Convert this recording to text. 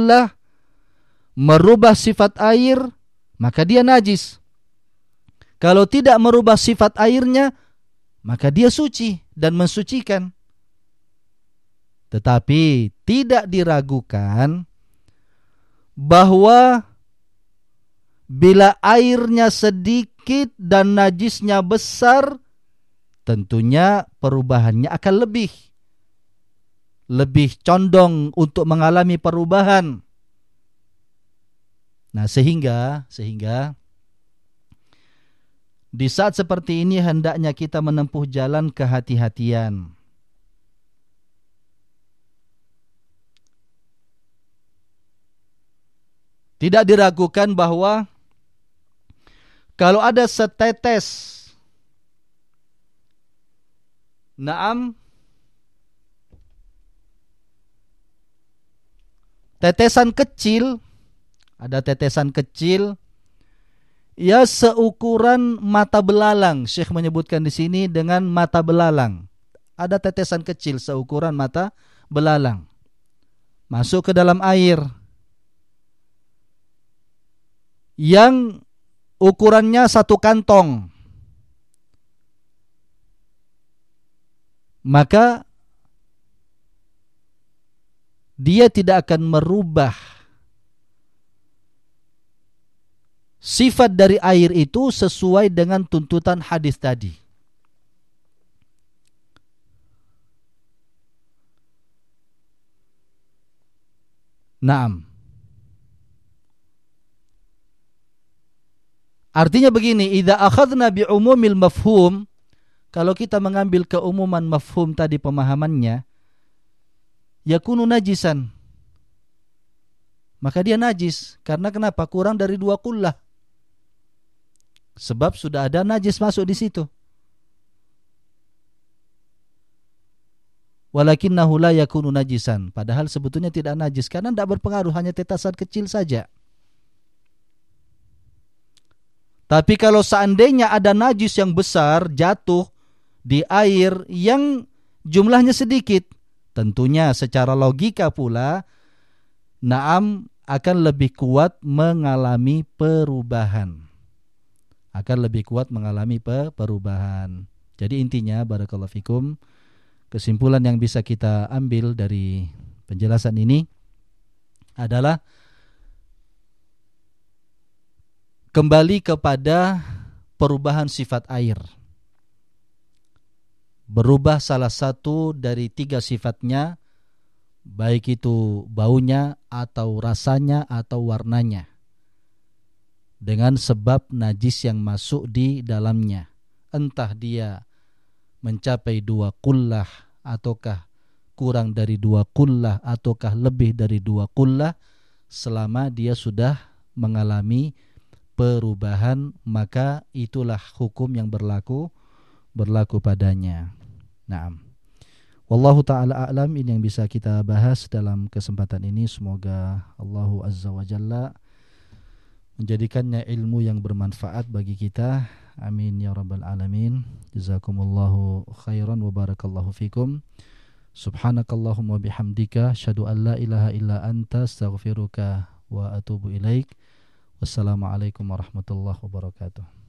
kullah, merubah sifat air, maka dia najis. Kalau tidak merubah sifat airnya, maka dia suci dan mensucikan. Tetapi tidak diragukan bahwa bila airnya sedikit dan najisnya besar, tentunya perubahannya akan lebih condong untuk mengalami perubahan. Nah, sehingga di saat seperti ini hendaknya kita menempuh jalan kehati-hatian. Tidak diragukan bahwa kalau ada setetes tetesan kecil, ada tetesan kecil, ya seukuran mata belalang. Syekh menyebutkan di sini dengan mata belalang. Ada tetesan kecil seukuran mata belalang masuk ke dalam air yang ukurannya 1 kantong, maka dia tidak akan merubah sifat dari air itu sesuai dengan tuntutan hadis tadi. Naam. Artinya begini, idza akhadna bi umumil mafhum, kalau kita mengambil keumuman mafhum tadi pemahamannya, yakunu najisan. Maka dia najis. Karena kenapa? Kurang dari 2 kullah. Sebab sudah ada najis masuk di situ. Walakinnahu la yakunu najisan. Padahal sebetulnya tidak najis karena tidak berpengaruh, hanya tetesan kecil saja. Tapi kalau seandainya ada najis yang besar jatuh di air yang jumlahnya sedikit, tentunya secara logika pula naam akan lebih kuat mengalami perubahan. Jadi intinya barakallahu fikum, kesimpulan yang bisa kita ambil dari penjelasan ini adalah kembali kepada perubahan sifat air. Berubah salah satu dari 3 sifatnya, baik itu baunya atau rasanya atau warnanya, dengan sebab najis yang masuk di dalamnya. Entah dia mencapai 2 kullah ataukah kurang dari 2 kullah ataukah lebih dari 2 kullah, selama dia sudah mengalami perubahan, maka itulah hukum yang berlaku padanya. Naam. Wallahu ta'ala a'lam. Ini yang bisa kita bahas dalam kesempatan ini. Semoga Allah Azza wa Jalla menjadikannya ilmu yang bermanfaat bagi kita. Amin ya rabbal alamin. Jazakumullahu khairan wa barakallahu fikum. Subhanakallahumma bihamdika asyhadu an la ilaha illa anta astaghfiruka wa atubu ilaik. Wassalamualaikum warahmatullahi wabarakatuh.